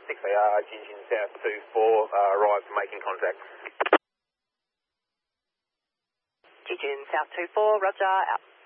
6AR, Jinjin South 24, arrived making contact. Jinjin South 24, roger, out.